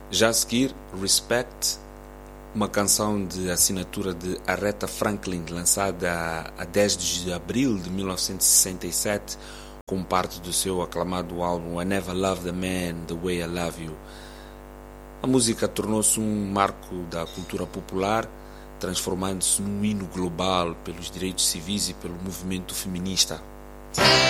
Já a seguir, Respect, uma canção de assinatura de Aretha Franklin, lançada a 10 de abril de 1967, como parte do seu aclamado álbum I Never Loved a Man the Way I Love You. A música tornou-se um marco da cultura popular, transformando-se num hino global pelos direitos civis e pelo movimento feminista.